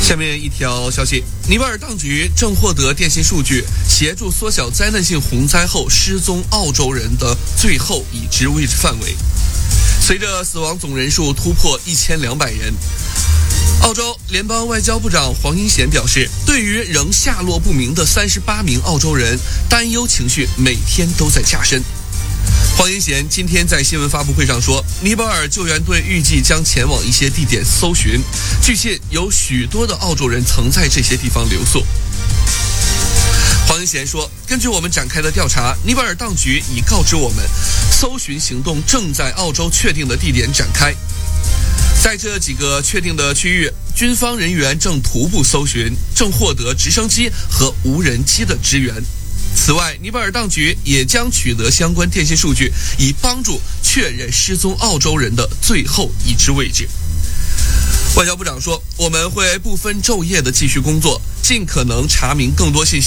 下面一条消息，尼泊尔当局正获得电信数据，协助缩小灾难性洪灾后失踪澳洲人的最后已知位置范围。随着死亡总人数突破1200人，澳洲联邦外交部长黄英贤表示，对于仍下落不明的38名澳洲人，担忧情绪每天都在加深。黄英贤今天在新闻发布会上说，尼泊尔救援队预计将前往一些地点搜寻，据信有许多的澳洲人曾在这些地方留宿。黄英贤说，根据我们展开的调查，尼泊尔当局已告知我们，搜寻行动正在澳洲确定的地点展开。在这几个确定的区域，军方人员正徒步搜寻，正获得直升机和无人机的支援。此外，尼泊尔当局也将取得相关电信数据，以帮助确认失踪澳洲人的最后已知位置。外交部长说，我们会不分昼夜地继续工作，尽可能查明更多信息。